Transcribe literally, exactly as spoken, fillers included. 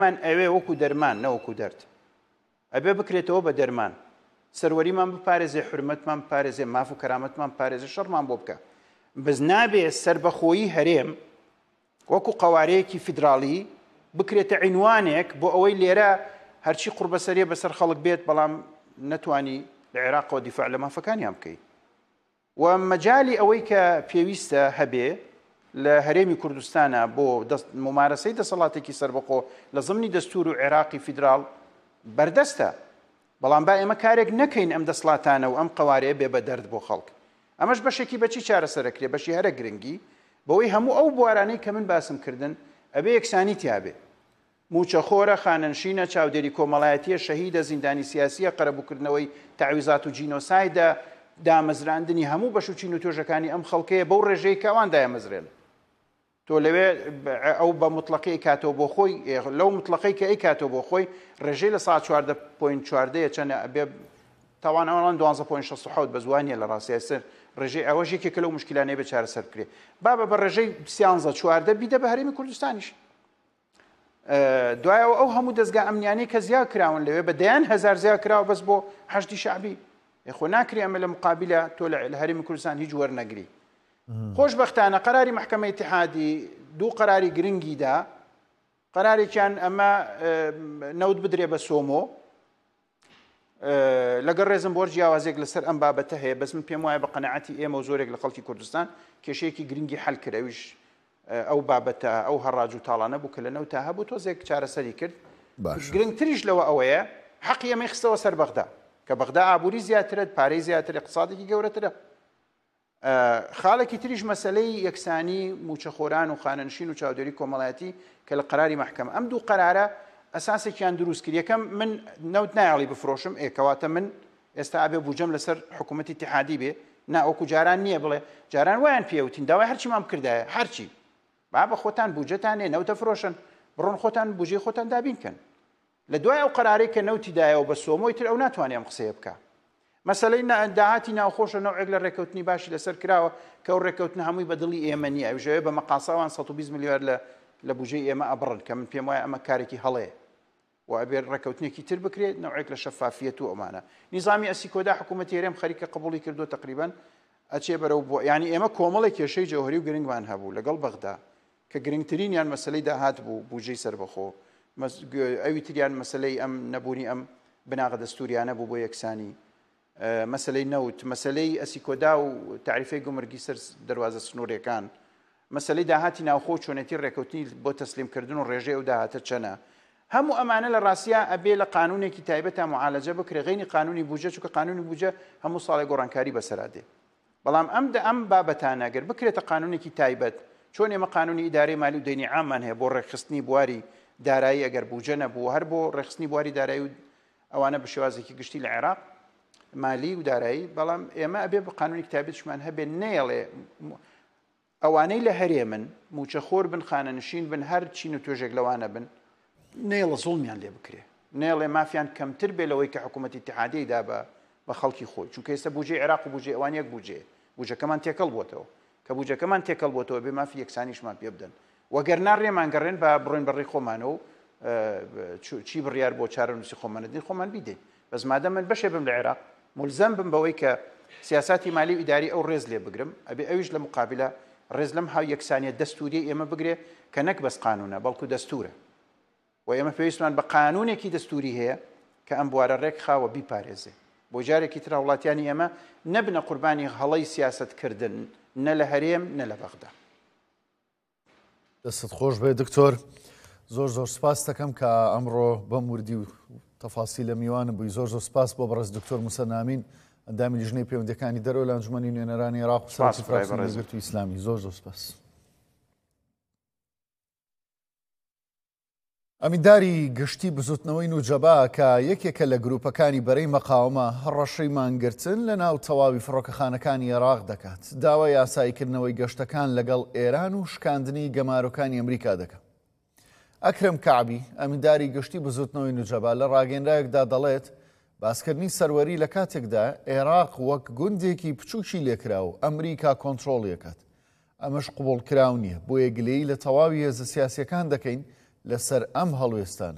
من ئەوێ وەکو دەرمان نەوەکو دەرد ئەبێ بکرێتەوە بە دەرمان سەروەریمان بپارێزێ حرمەتمان بپارێزێ ماف و کەرامەتمان بپارێزێ شەڕمان بۆ بکە بەس نابێ سەربەخۆیی هەرێم وەکو قەوارەیەکی فیدراڵی بکرێتە عینوانێک بۆ ئەوەی لێرە هەرچی قوربەسەریە بەسەر خەڵک بێت بەڵام نەتوانی لە عێراقەوە دیفاع لە مافەکانیان بکەیت و مەجای ئەوەی کە پێویستە هەبێ لە هەرێمی کوردستانە بۆ ممارەسەی دەسەڵاتێکی سەربەخۆ لە زمانی دەستور و عێراقی فیدراڵ بەردەستە بەڵام با ئێمە کارێک نەکەین ئەم دەسڵاتانە و ئەم قەوارەیە بێ بە دەرد بۆ خەڵک ئەمەش بەشێکی بەچی چارەسەرەکرێ بەشی هەرە گرنگی بەوەی هەموو ئەو بوارانەی کە من باسم کردن ئەبێ یەکسانی تیابێ موچەخۆرە خانەنشینە چاودێری کۆمەڵایەتیە شەهیدە زیندانی سیاسیە قەرەبووکردنەوەی تەعویزات و جینۆسایدە دامەزراندنی هەموو بەش و چین و تۆژەکانی ئەم خەڵکەیە بەو ڕێژەی کەوان دامەزرێن تۆ لەوێ ئەو بە مطلقی کاتەوە بۆ خۆی لەو مطلقی کە ئەی کاتەوە بۆ خۆی ڕێژەی لە ساعت چواردە پۆینت چواردەیە چەندە ئەبێ تاوانەوەڵان دوانزە پۆینت شەست و حەوت بە زوانیە لە ڕاستیە سەر ڕێژەی ئەوەش یەکێکە لەو مشکلانەیە بە چارەسەر بکرێ بابە بە ڕێژەی سیانزە چواردە بیدە بە هەرێمی کوردستانیش دوایەوە ئەو هەموو دەستگا ئەمنیانەی کە زیاد کراون لەوێ بە دەیان هەزار زیاد کراوە بەس بۆ حەشتی شعبی خۆ ناکری ئەمە لە مقابلە تۆ لە هەرێمی کوردستان هیچ وەرنەگری خۆشبەختانە قەراری مەحکەمەی ئیتیحادی دوو قەراری گرنگیدا قەرارێکیان ئەمە نەوت بدرێ بە سۆمۆ لەگەڵ ڕێزم بۆ جیاوازێک لەسەر ئەم بابەتە هەیە بەس من پێم وایە بە قەنەعەتی ئێمە و زۆرێک لە خەڵکی کوردستان کێشەیەکی گرنگی حەل کراویش ئەو بابەتە ئەو هەڕاج و تاڵانە بوو کە لە نەوتا هەبوو تۆزێک چارەسەری کرد گرنگتریش لەوە ئەوەیە حەقی ئەمەی خستەوە سەر بەغدا کە بەغدا ئابووری زیاترە پارەی زیاتر اقتصادێکی گەورەترە خاڵێکی تریش مەسلەی یەکسانی موچەخۆران و خانەنشین و چاودێری کۆمەڵایەتی کە لە قەراری مەحکەمە ئەم دوو قەرارە ئەساسێکیان دروست کرد یەکەم من نەوت نایڵی بفرۆشم ئێکەواتە من ئێستا ئابێ بوجەم لەسەر حکوومەتی ئیتیحادی بێ ناوەکو جاران نییە بڵێ جاران وایان پێوتین داوای هەرچیمان بکردایە هەرچی با بە خۆتان بوجەتانێ نەوتە فرۆشن بڕۆن خۆتان بوجێ خۆتان دابینکەن لە دوای ئەو قەرارەی کە نەوتی دایەوە بە سۆمۆی تر ئەو ناتوانێ ئەم قسەیە بکە مەسەلەی داهاتی ناوخۆشە نەوعێک لە ڕێکەوتنی باشی لەسەر کراوە کە ئەو ڕێکەوتن هەمووی بەدڵی ئێمە نییە ئەوژەوێ بە مەقاساوان سەد و بیست میلیۆر لە بوجەی ئێمە ئەبڕن کە من پێم وایە ئەمە کارێکی هەڵەیە و ئەبێ ڕێکەوتنێکی تر بکرێت نەوعێک لە شەفافیەت و ئەمانە نیزامی ئەسیکۆدا حکوومەتی هەرێم خەریکە قبوڵی کردو تقریبا ئەچێ بەرەو بۆ یعنی ئێمە کۆمەڵی کێشەی جەوهری و گرنگمان هەبوو لەگەڵ بەغدا کە گرنگترینیان مەسلەی داهات بوو بوجەی سەربەخۆ ئەوی تریان مەسلەی ئەم نەبوونی ئەم بناغە دەستوریانە بوو بۆ یەکسانی مەسلەی نەوت مەسلەی ئەسیکۆدا و تعریفەی گومرگی سەر دەواازە سنوورەکان مەسلەی داهاتی ناوخۆ چۆنێتی ڕێکەوتنی بۆ تەسلیمکردن و ڕێژەی و داهاتە چەنە هەموو ئەمانە لە ڕاستیا ئەبێ لە قانونێکی تایبەتە معالەجە بکرێ غەینی قانونی بوجە چونکە قانونی بوجە هەموو ساڵی گۆڕانکاری بەسەرادێ بەڵام ئەم ئەم بابەتانە گەر بکرێتە قانونێکی تایبەت چۆن ئێمە قانونی ئیدارەی مالی و دەینی عاممان هەیە بۆ ڕێکخستنی بواری دارایی ئەگەر بوجە نەبوو هەر بۆ ڕێخستنی بواری دارایی و ئەوانە بە شێوازێکی گشتی لە عێراق مالی و دارایی بەڵام ئێمە ئەبێ بە قانونی کتابێتشمان هەبێ نێڵێ ئەوانەی لە هەرێمن موچەخۆر بن خانەنشین بن هەر چین و توێژێک لەوانە بن نێڵە زوڵمیان لێ بکرێ نێڵێ مافیان کەمتر بێ لەوەی کە حکوومەتی ئیتیحادیەدا بە بە خەڵکی خۆی چونکە ئێستا بوجێ عێراق و بوجێ ئەوان یەک بوجێ بوجەکەمان تێکەڵ بۆتەوە کە بوجەکەمان تێکەڵ بۆتەوە بێ مافی یەکسانیشمان پێ بدەن وەگەرنا ڕێمان گەڕێن بە بڕۆین بەڕێی خۆمانەوە چی بڕیار بۆ چارەنووسی خۆمانەدین خۆمان بیدەین بەس مادەم من بەشێ بم لە عێراق ملزم بم بەوەی کە سیاساتی مالی و ئیداری ئەو ڕێز لێ بگرم ئەبێ ئەویش لە مقابلە ڕێز لەم هاو یەکسانیەت دەستوری ئێمە بگرێ کە نەک بەس قانونە بەڵکو دەستورە و ئێمە پێویستمان بە قانونێکی دەستوری هەیە کە ئەم بوارە ڕێک خاوە بیپارێزێ بۆ جارێکی تر وڵاتیانی ئێمە نەبنە قوربانی هەڵەی سیاستکردن نە لە هەرێم نە لە بەغدا. دەستت خۆش بێ دکتۆر زۆر زۆر سپاس دەکەم کە ئەمڕۆ بەم وردی و تەفاسی لە میوانم بووی زۆر زۆر سپاس بۆ بەڕێز دکتۆر موسە نامین ئەندامی لیژنەی پەیوەندیەکانی دەرەوە لە ئەنجومەنی نوێنەرانی عێراق و سەرۆکی فراکسیۆنی وەزارەتی ئیسلامی زۆر زۆر سپاس. ئەمینداری گشتی بزوتنەوەی نوجەبا کە یەکێکە لە گروپەکانی بەرەی مەقاومە هەڕەشەی مانگرتن لە ناو تەواوی فڕۆکەخانەکانی عێراق دەکات داوای یاساییکردنەوەی گەشتەکان لەگەڵ ئێران و شکاندنی گەمارۆکانی ئەمریکا دەکات. ئەکرەم کەعبی ئەمینداری گشتی بزوتنەوەی نوجەبا لە ڕاگەیەندراوێکدا دەڵێت باسکردنی سەروەری لە کاتێکدا عێراق وەک گوندێکی بچووکی لێکرا و ئەمریکا کۆنتڕۆڵیەکات ئەمەش قوبوڵکراو نییە بۆ یەگلەیی لە تەواوی هێزە سیاسیەکان دەکەین لەسەر ئەم هەڵوێستانە